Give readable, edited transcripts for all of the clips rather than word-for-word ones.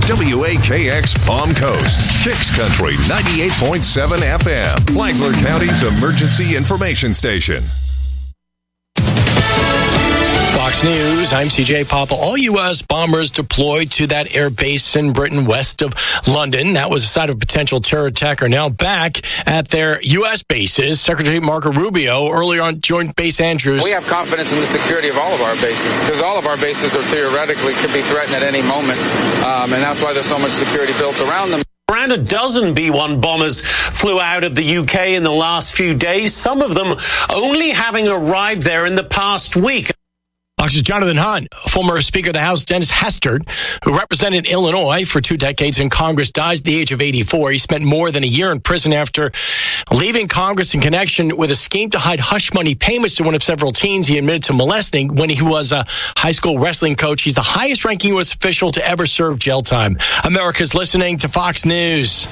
WAKX Palm Coast, Kicks Country 98.7 FM, Flagler County's emergency information station. Fox News, I'm CJ Papa. All U.S. bombers deployed to that air base in Britain west of London. That was the site of a potential terror attack are now back at their U.S. bases. Secretary Marco Rubio earlier on joined Base Andrews. We have confidence in the security of all of our bases because all of our bases are theoretically could be threatened at any moment. And that's why there's so much security built around them. Around a dozen B-1 bombers flew out of the UK in the last few days, some of them only having arrived there in the past week. Fox's Jonathan Hahn, former Speaker of the House Dennis Hastert, who represented Illinois for 2 decades in Congress, dies at the age of 84. He spent more than a year in prison after leaving Congress in connection with a scheme to hide hush money payments to one of several teens he admitted to molesting when he was a high school wrestling coach. He's the highest-ranking U.S. official to ever serve jail time. America's listening to Fox News.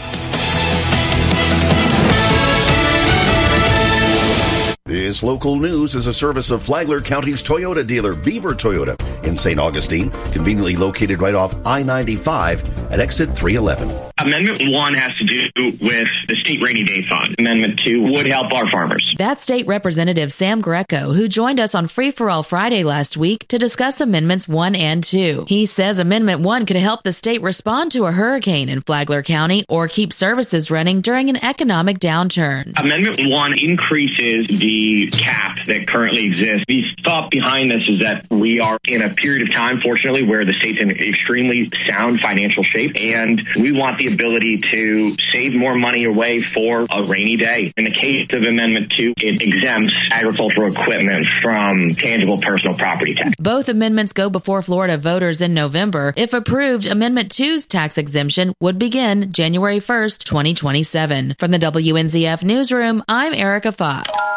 This local news is a service of Flagler County's Toyota dealer, Beaver Toyota, in St. Augustine, conveniently located right off I-95 at exit 311. Amendment 1 has to do with the state rainy day fund. Amendment 2 would help our farmers. That's State Representative Sam Greco, who joined us on Free for All Friday last week to discuss Amendments 1 and 2. He says Amendment 1 could help the state respond to a hurricane in Flagler County or keep services running during an economic downturn. Amendment 1 increases the cap that currently exists. The thought behind this is that we are in a period of time, fortunately, where the state's in extremely sound financial shape, and we want the ability to save more money away for a rainy day. In the case of Amendment 2, it exempts agricultural equipment from tangible personal property tax. Both amendments go before Florida voters in November. If approved, Amendment 2's tax exemption would begin January 1st, 2027. From the WNZF Newsroom, I'm Erica Fox.